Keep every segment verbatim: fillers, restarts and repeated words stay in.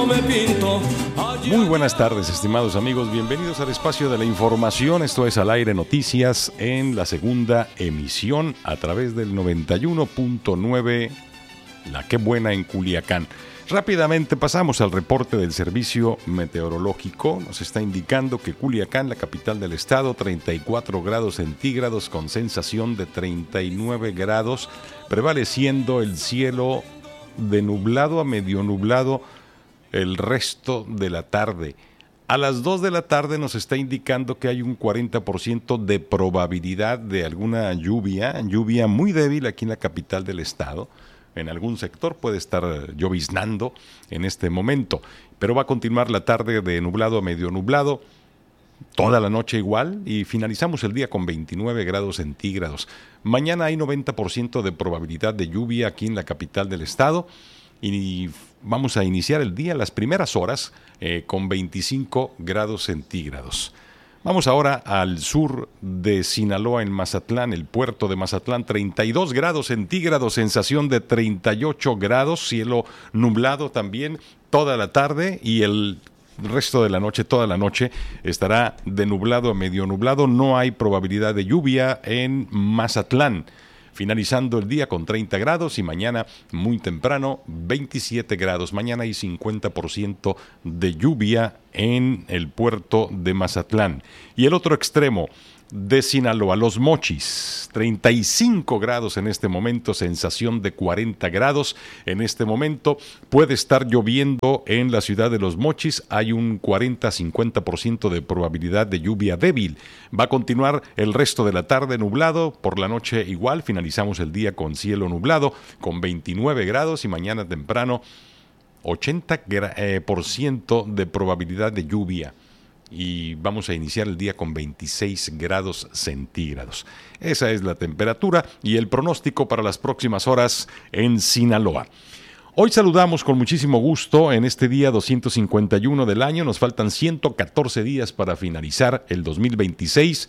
no me pinto. Muy buenas tardes, estimados amigos. Bienvenidos al espacio de la información. Esto es Al Aire Noticias en la segunda emisión a través del noventa y uno punto nueve La Qué Buena en Culiacán. Rápidamente pasamos al reporte del servicio meteorológico. Nos está indicando que Culiacán, la capital del estado, treinta y cuatro grados centígrados con sensación de treinta y nueve grados, prevaleciendo el cielo de nublado a medio nublado el resto de la tarde. A las dos de la tarde nos está indicando que hay un cuarenta por ciento de probabilidad de alguna lluvia, lluvia muy débil aquí en la capital del estado. En algún sector puede estar lloviznando en este momento, pero va a continuar la tarde de nublado a medio nublado, toda la noche igual, y finalizamos el día con veintinueve grados centígrados. Mañana hay noventa por ciento de probabilidad de lluvia aquí en la capital del estado, y vamos a iniciar el día, las primeras horas, eh, con veinticinco grados centígrados. Vamos ahora al sur de Sinaloa, en Mazatlán, el puerto de Mazatlán, treinta y dos grados centígrados, sensación de treinta y ocho grados, cielo nublado también toda la tarde, y el resto de la noche, toda la noche, estará de nublado a medio nublado. No hay probabilidad de lluvia en Mazatlán. Finalizando el día con treinta grados y mañana muy temprano veintisiete grados. Mañana hay cincuenta por ciento de lluvia en el puerto de Mazatlán. Y el otro extremo de Sinaloa, Los Mochis, treinta y cinco grados en este momento, sensación de cuarenta grados. En este momento puede estar lloviendo en la ciudad de Los Mochis, hay un cuarenta a cincuenta por ciento de probabilidad de lluvia débil. Va a continuar el resto de la tarde nublado, por la noche igual, finalizamos el día con cielo nublado, con veintinueve grados, y mañana temprano ochenta por ciento de probabilidad de lluvia. Y vamos a iniciar el día con veintiséis grados centígrados. Esa es la temperatura y el pronóstico para las próximas horas en Sinaloa. Hoy saludamos con muchísimo gusto en este día doscientos cincuenta y uno del año. Nos faltan ciento catorce días para finalizar el dos mil veintiséis.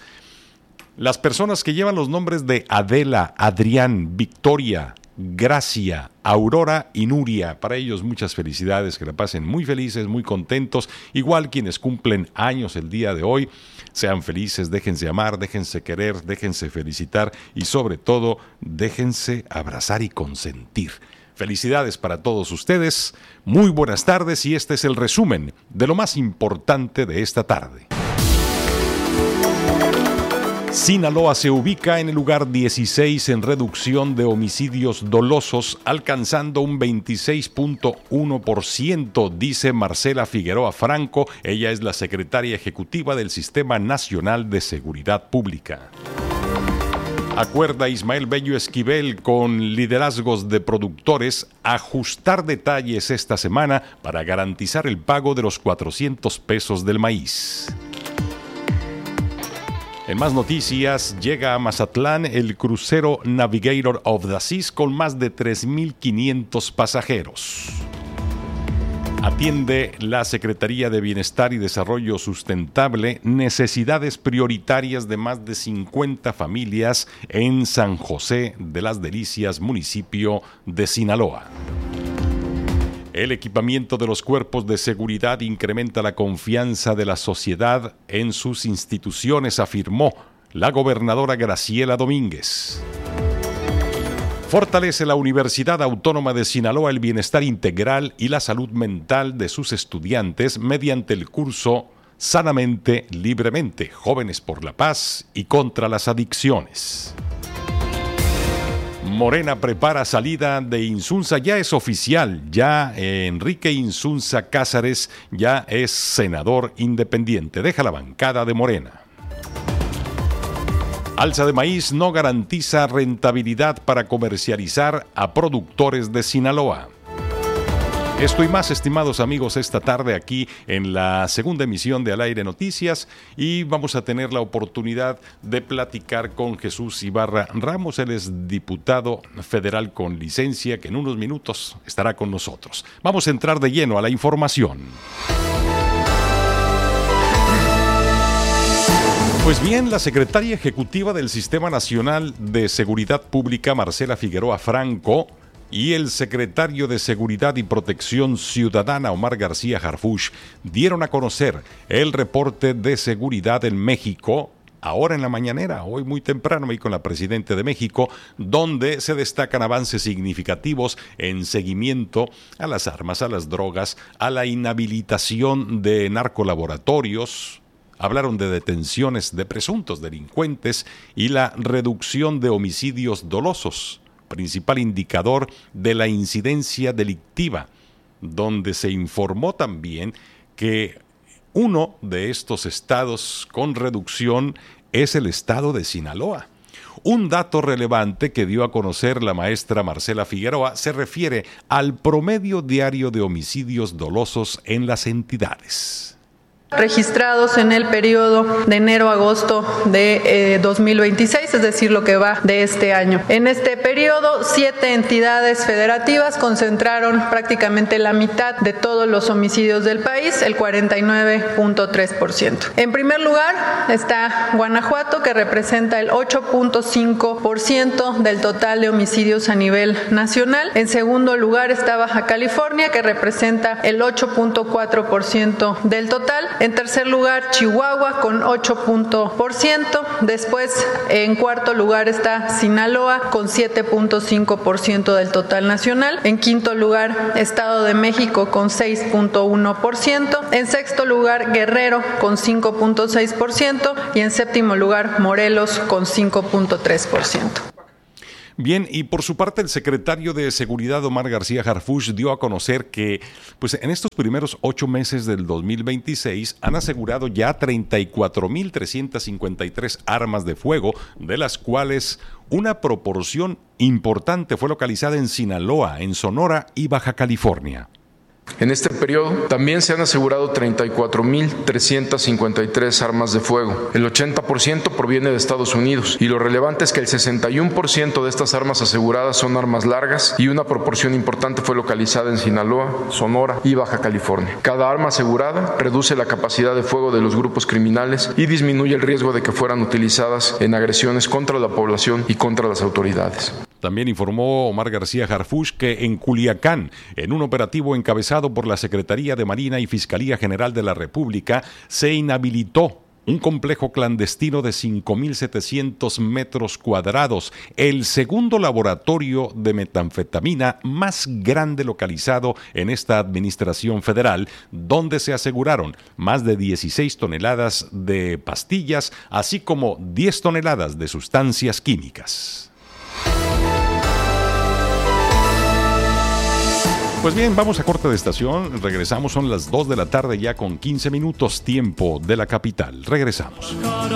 Las personas que llevan los nombres de Adela, Adrián, Victoria, Gracia, Aurora y Nuria, para ellos muchas felicidades, que la pasen muy felices, muy contentos. Igual quienes cumplen años el día de hoy, sean felices, déjense amar, déjense querer, déjense felicitar y sobre todo déjense abrazar y consentir. Felicidades para todos ustedes, muy buenas tardes, y este es el resumen de lo más importante de esta tarde. Sinaloa se ubica en el lugar dieciséis en reducción de homicidios dolosos, alcanzando un veintiséis punto uno por ciento, dice Marcela Figueroa Franco. Ella es la secretaria ejecutiva del Sistema Nacional de Seguridad Pública. Acuerda Ismael Bello Esquivel con liderazgos de productores ajustar detalles esta semana para garantizar el pago de los cuatrocientos pesos del maíz. En más noticias, llega a Mazatlán el crucero Navigator of the Seas con más de tres mil quinientos pasajeros. Atiende la Secretaría de Bienestar y Desarrollo Sustentable necesidades prioritarias de más de cincuenta familias en San José de las Delicias, municipio de Sinaloa. El equipamiento de los cuerpos de seguridad incrementa la confianza de la sociedad en sus instituciones, afirmó la gobernadora Graciela Domínguez. Fortalece la Universidad Autónoma de Sinaloa el bienestar integral y la salud mental de sus estudiantes mediante el curso Sanamente, Libremente, Jóvenes por la Paz y contra las Adicciones. Morena prepara salida de Insunza, ya es oficial, ya Enrique Insunza Cázares ya es senador independiente, deja la bancada de Morena. Alza de maíz no garantiza rentabilidad para comercializar a productores de Sinaloa. Esto y más, estimados amigos, esta tarde aquí en la segunda emisión de Al Aire Noticias, y vamos a tener la oportunidad de platicar con Jesús Ibarra Ramos. Él es diputado federal con licencia, que en unos minutos estará con nosotros. Vamos a entrar de lleno a la información. Pues bien, la secretaria ejecutiva del Sistema Nacional de Seguridad Pública, Marcela Figueroa Franco, y el secretario de Seguridad y Protección Ciudadana, Omar García Harfuch, dieron a conocer el reporte de seguridad en México, ahora en la mañanera, hoy muy temprano, y con la Presidenta de México, donde se destacan avances significativos en seguimiento a las armas, a las drogas, a la inhabilitación de narcolaboratorios. Hablaron de detenciones de presuntos delincuentes y la reducción de homicidios dolosos, principal indicador de la incidencia delictiva, donde se informó también que uno de estos estados con reducción es el estado de Sinaloa. Un dato relevante que dio a conocer la maestra Marcela Figueroa se refiere al promedio diario de homicidios dolosos en las entidades. Registrados en el periodo de enero a agosto de eh, dos mil veintiséis, es decir, lo que va de este año. En este periodo, siete entidades federativas concentraron prácticamente la mitad de todos los homicidios del país, el cuarenta y nueve punto tres por ciento. En primer lugar está Guanajuato, que representa el ocho punto cinco por ciento del total de homicidios a nivel nacional. En segundo lugar está Baja California, que representa el ocho punto cuatro por ciento del total. En tercer lugar, Chihuahua con ocho por ciento. Después, en cuarto lugar está Sinaloa con siete punto cinco por ciento del total nacional. En quinto lugar, Estado de México con seis punto uno por ciento. En sexto lugar, Guerrero con cinco punto seis por ciento. Y en séptimo lugar, Morelos con cinco punto tres por ciento. Bien, y por su parte el secretario de Seguridad, Omar García Harfuch, dio a conocer que pues, en estos primeros ocho meses del dos mil veintiséis han asegurado ya treinta y cuatro mil trescientas cincuenta y tres armas de fuego, de las cuales una proporción importante fue localizada en Sinaloa, en Sonora y Baja California. En este periodo también se han asegurado treinta y cuatro mil trescientas cincuenta y tres armas de fuego. El ochenta por ciento proviene de Estados Unidos y lo relevante es que el sesenta y uno por ciento de estas armas aseguradas son armas largas y una proporción importante fue localizada en Sinaloa, Sonora y Baja California. Cada arma asegurada reduce la capacidad de fuego de los grupos criminales y disminuye el riesgo de que fueran utilizadas en agresiones contra la población y contra las autoridades. También informó Omar García Harfuch que en Culiacán, en un operativo encabezado por la Secretaría de Marina y Fiscalía General de la República, se inhabilitó un complejo clandestino de cinco mil setecientos metros cuadrados, el segundo laboratorio de metanfetamina más grande localizado en esta administración federal, donde se aseguraron más de dieciséis toneladas de pastillas, así como diez toneladas de sustancias químicas. Pues bien, vamos a corte de estación, regresamos, son las dos de la tarde ya con quince minutos, tiempo de la capital. Regresamos.